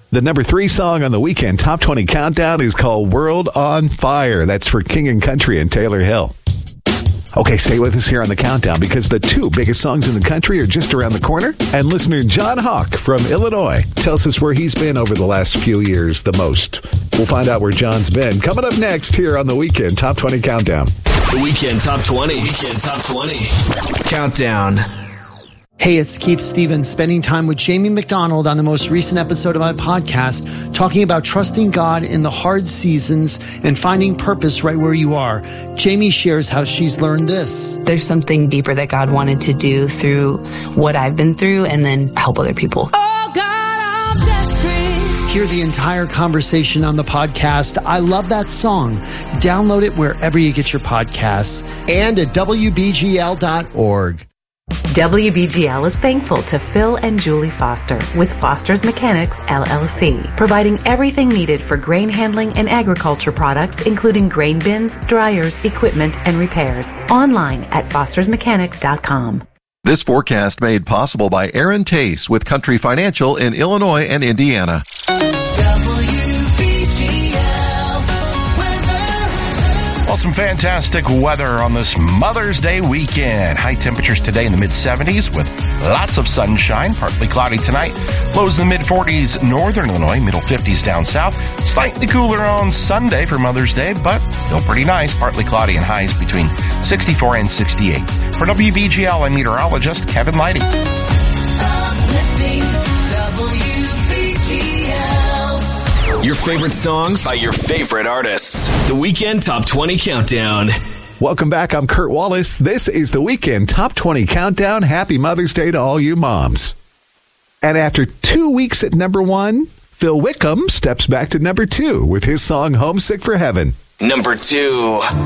The number 3 song on the Weekend Top 20 Countdown is called World on Fire. That's for King and Country and Taylor Hill. Okay, stay with us here on the countdown because the 2 biggest songs in the country are just around the corner. And listener John Hawk from Illinois tells us where he's been over the last few years the most. We'll find out where John's been coming up next here on the Weekend Top 20 Countdown. The Weekend Top 20. Weekend Top 20. Countdown. Hey, it's Keith Stevens spending time with Jamie McDonald on the most recent episode of my podcast, talking about trusting God in the hard seasons and finding purpose right where you are. Jamie shares how she's learned this. There's something deeper that God wanted to do through what I've been through and then help other people. Oh God, I'm desperate. Hear the entire conversation on the podcast. I love that song. Download it wherever you get your podcasts and at WBGL.org. WBGL is thankful to Phil and Julie Foster with Foster's Mechanics, LLC, providing everything needed for grain handling and agriculture products, including grain bins, dryers, equipment, and repairs. Online at fostersmechanic.com. This forecast made possible by Aaron Tace with Country Financial in Illinois and Indiana. Well, some fantastic weather on this Mother's Day weekend. High temperatures today in the mid-70s with lots of sunshine. Partly cloudy tonight. Lows in the mid-40s northern Illinois, middle 50s down south. Slightly cooler on Sunday for Mother's Day, but still pretty nice. Partly cloudy and highs between 64 and 68. For WBGL, I'm meteorologist Kevin Leidy. Your favorite songs by your favorite artists. The Weekend Top 20 Countdown. Welcome back. I'm Kurt Wallace. This is the Weekend Top 20 Countdown. Happy Mother's Day to all you moms. And after 2 weeks at number 1, Phil Wickham steps back to number 2 with his song Homesick for Heaven. Number 2.